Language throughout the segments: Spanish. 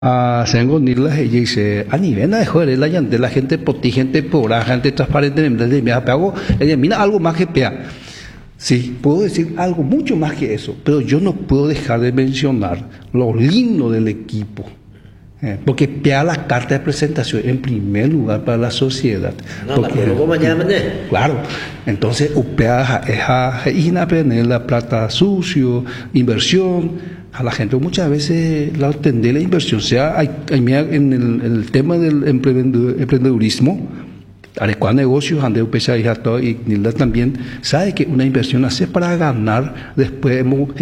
Sengo ni la dice, a nivel de joder, la gente poti, gente pura, gente transparente, me hago, mira algo más que pea. Sí, puedo decir algo mucho más que eso, pero yo no puedo dejar de mencionar lo lindo del equipo. Porque pea la carta de presentación en primer lugar para la sociedad. Claro, entonces upea es la plata sucio, inversión. A la gente muchas veces la entender la inversión, sea en el tema del emprendedurismo, adecuar negocios, ande y Nilda también sabe que una inversión hace para ganar, después hemos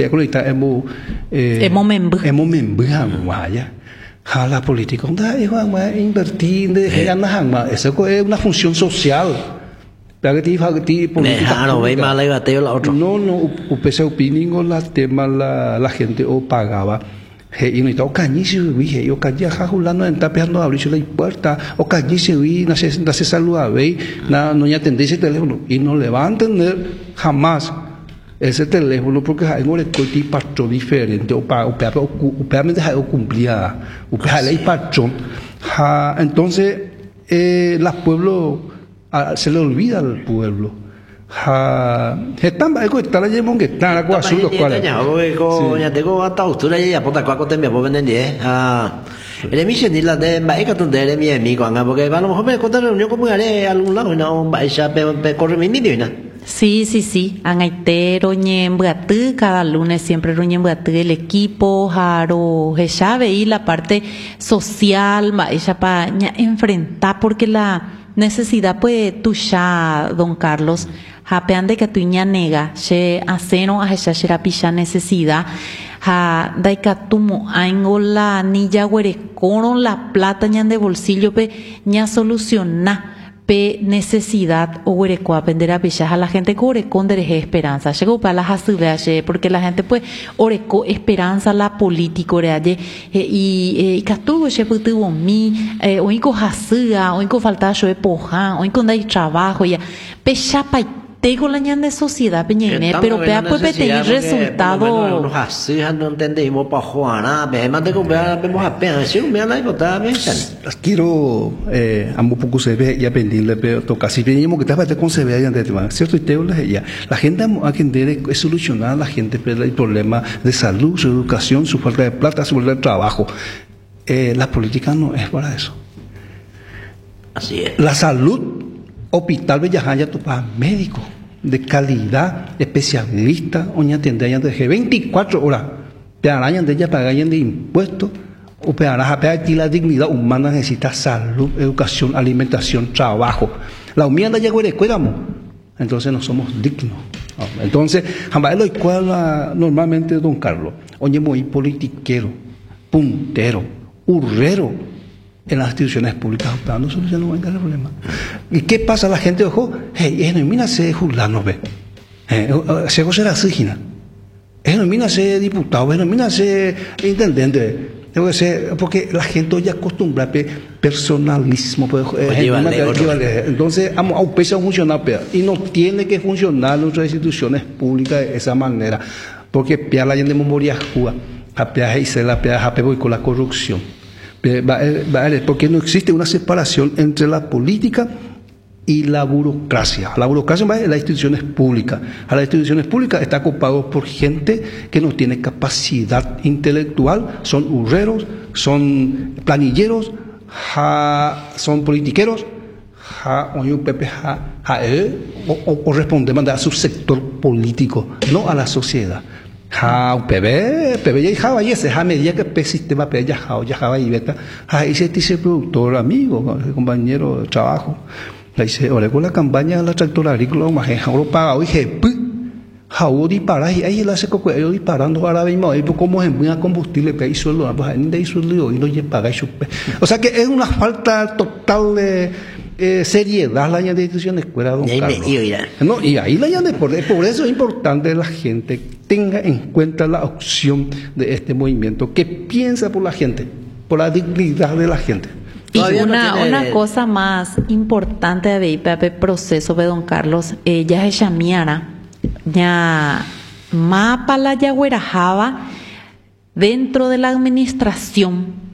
la política, invertir, eso es una función social. No, upesa opinión la tema la gente o pagaba. Y no estaba cañísimo, o cañía jajulando en tapeando abrirse la puerta, o cañísimo, nace saluda, no ya atendéis ese teléfono, y no le va a entender jamás ese teléfono porque hay un patrón diferente, o me deja cumplida, ley patrón. Entonces, los pueblos, se le olvida al pueblo. Están está la llevon que está la cosa azul cual. Ya tengo hasta ustura ya por acá con mi pobre nene. El emisión ni la de Baika donde mi amigo anga porque a lo mejor me contar reunión como haré algún lado no vaya pe corre mi niño. Sí. Angaitero ñembuatú cada lunes siempre ñembuatú el equipo jaro sabe y la parte social ella para enfrentar porque la necesidad puede tuya don Carlos hapean de que tu nega she aceno a esa sherapisha necesidad ha daikatumo aingola ni ya huerecoron la plata ñan de bolsillo pe ña soluciona pe necesidad o huereco aprender a pisar a la gente que orecón de esperanza llegó para las asudaje porque la gente pues oreco esperanza la política oreaye y castuvo che putuvo mi oinco hasua oinco falta yo epoja oinco dai trabajo ya pe chapa tengo la ñan de sociedad peñene pero pea pues tener resultado no hasua no entendemos pa Juana me mande con vemos apenas si me la botada quiero a muy poco se ve ya pendiente pero toca si venimos que estaba con se ve ya de tema cierto y teo la gente a que es solucionar la gente el problema de salud su educación su falta de plata su falta de trabajo la política no es para eso así es la salud hospital Bellajaya tu médico de calidad especialista oña tendría de 24 horas te arañan de ella pagayan de impuestos o pearás a pedir la dignidad humana necesita salud, educación, alimentación, trabajo. La humildad ya cuidamos. Entonces no somos dignos. Entonces, jamás lo cual normalmente don Carlos, oye muy politiquero, puntero, urrero en las instituciones públicas, no solucionan el problema. ¿Y qué pasa? La gente ojo, mira se juzgarnos ve. Se goza la sigina. Mira se diputado, mira se intendente. Porque la gente ya acostumbra a personalismo, entonces a funcionar y no tiene que funcionar nuestras instituciones públicas de esa manera, porque la gente de memoria juega, con la corrupción, porque no existe una separación entre la política y la burocracia. La burocracia es las instituciones públicas. A las instituciones públicas está ocupado por gente que no tiene capacidad intelectual, son urreros, son planilleros, son politiqueros, o responden a su sector político, no a la sociedad. PB ya ese medida que el sistema ya y beta, ese productor amigo, compañero de trabajo. Dice, ahora con la campaña de la tractora agrícola, más es ahora pagado y disparar y ahí la seco yo disparando ahora mismo ahí como es muy combustible que hay sueldo pues ahí de sueldo y no llega pagar o sea que es una falta total de seriedad la de instituciones escuela don Carlos. No, y ahí la de por eso es importante que la gente tenga en cuenta la opción de este movimiento que piensa por la gente, por la dignidad de la gente. Y una cosa más importante de el proceso de don Carlos, ella es chamiara, ya mapa la yaguerajaba dentro de la administración